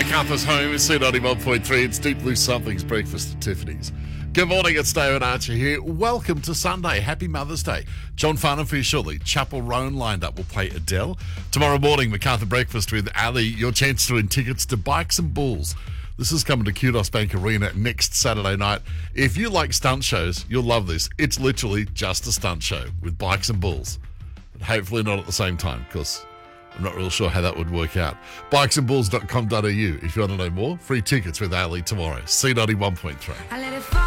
Macarthur's home is C91.3. It's Deep Blue Something's breakfast at Tiffany's. Good morning, it's David Archer here. Welcome to Sunday. Happy Mother's Day. John Farnham for you shortly. Chapel Roan lined up will play Adele. Tomorrow morning, Macarthur Breakfast with Ali. Your chance to win tickets to Bikes and Bulls. This is coming to Kudos Bank Arena next Saturday night. If you like stunt shows, you'll love this. It's literally just a stunt show with Bikes and Bulls. But hopefully not at the same time, because I'm not real sure how that would work out. Bikesandbulls.com.au if you want to know more. Free tickets with Ali tomorrow. C91.3.